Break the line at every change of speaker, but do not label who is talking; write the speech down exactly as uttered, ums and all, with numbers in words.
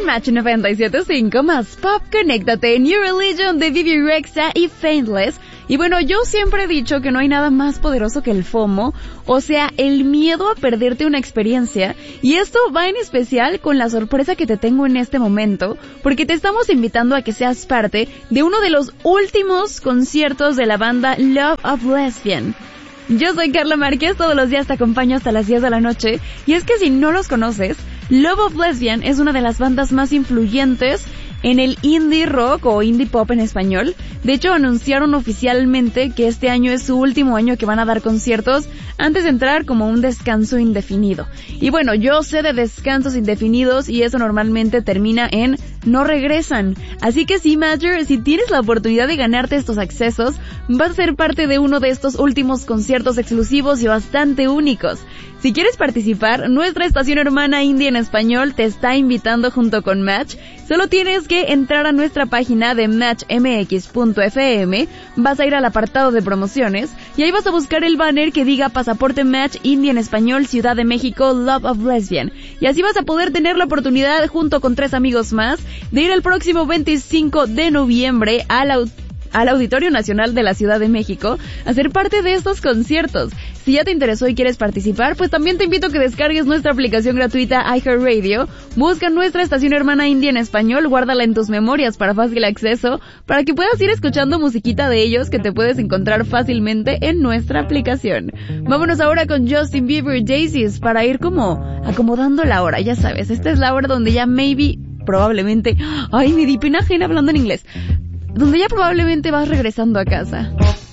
Match noventa y siete punto cinco más Pop, conéctate, New Religion de Vivi Rexha y Faithless. Y bueno, yo siempre he dicho que no hay nada más poderoso que el FOMO, o sea, el miedo a perderte una experiencia, y esto va en especial con la sorpresa que te tengo en este momento, porque te estamos invitando a que seas parte de uno de los últimos conciertos de la banda Love of Lesbian. Yo soy Carla Márquez, todos los días te acompaño hasta las diez de la noche, y es que si no los conoces, Love of Lesbian es una de las bandas más influyentes en el indie rock o indie pop en español. De hecho, anunciaron oficialmente que este año es su último año que van a dar conciertos antes de entrar como un descanso indefinido. Y bueno, yo sé de descansos indefinidos y eso normalmente termina en no regresan. Así que sí, Major, si tienes la oportunidad de ganarte estos accesos, vas a ser parte de uno de estos últimos conciertos exclusivos y bastante únicos. Si quieres participar, nuestra estación hermana indie en español te está invitando junto con Match. Solo tienes que entrar a nuestra página de match m x punto f m, vas a ir al apartado de promociones y ahí vas a buscar el banner que diga Pasaporte Match Indie en español Ciudad de México Love of Lesbian. Y así vas a poder tener la oportunidad junto con tres amigos más de ir el próximo veinticinco de noviembre al auditorio. al Auditorio Nacional de la Ciudad de México a ser parte de estos conciertos. Si ya te interesó y quieres participar, pues también te invito a que descargues nuestra aplicación gratuita iHeartRadio, busca nuestra estación hermana indie en español, guárdala en tus memorias para fácil acceso, para que puedas ir escuchando musiquita de ellos que te puedes encontrar fácilmente en nuestra aplicación. Vámonos ahora con Justin Bieber y Jay-Z para ir como acomodando la hora, ya sabes, esta es la hora donde ya maybe, probablemente, ay, me di pena ajena hablando en inglés, donde ya probablemente vas regresando a casa.